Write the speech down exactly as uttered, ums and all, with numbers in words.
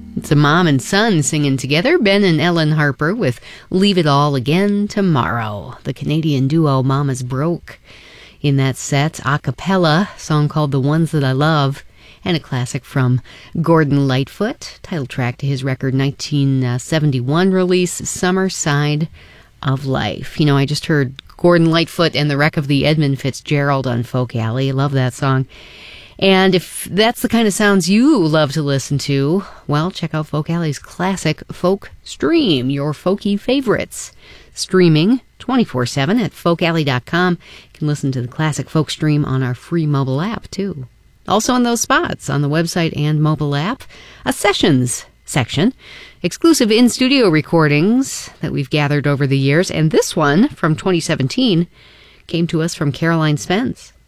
It's a mom and son singing together, Ben and Ellen Harper with Leave It All Again Tomorrow. The Canadian duo Mama's Broke in that set, a cappella, song called The Ones That I Love, and a classic from Gordon Lightfoot, title track to his record nineteen seventy-one release, Summer Side of Life. You know, I just heard Gordon Lightfoot and the Wreck of the Edmund Fitzgerald on Folk Alley. Love that song. And if that's the kind of sounds you love to listen to, well, check out Folk Alley's classic Folk Stream, your folky favorites. Streaming twenty-four seven at folk alley dot com. You can listen to the classic Folk Stream on our free mobile app, too. Also in those spots on the website and mobile app, a sessions section, exclusive in-studio recordings that we've gathered over the years, and this one from twenty seventeen came to us from Caroline Spence.